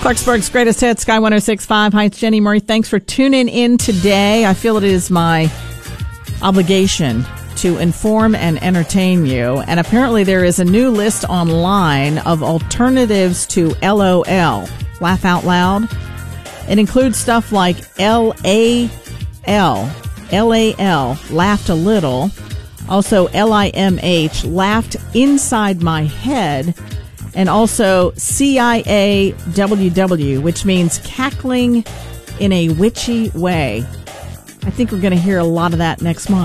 Clarksburg's greatest hit, Sky 106.5. Hi, it's Jenny Murray. Thanks for tuning in today. I feel it is my obligation to inform and entertain you. And apparently there is a new list online of alternatives to LOL, laugh out loud. It includes stuff like LAL, laughed a little. Also LIMH, laughed inside my head. And also CIAWW, which means cackling in a witchy way. I think we're going to hear a lot of that next month.